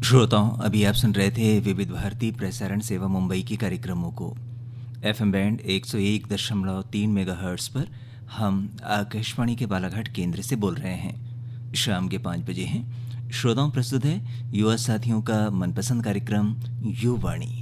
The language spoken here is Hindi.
श्रोताओं, अभी आप सुन रहे थे विविध भारती प्रसारण सेवा मुंबई के कार्यक्रमों को। एफएम बैंड 101.3 मेगाहर्ट्ज़ पर हम आकाशवाणी के बालाघाट केंद्र से बोल रहे हैं। शाम के 5 बजे हैं। श्रोताओं, प्रस्तुत है युवा साथियों का मनपसंद कार्यक्रम युवाणी।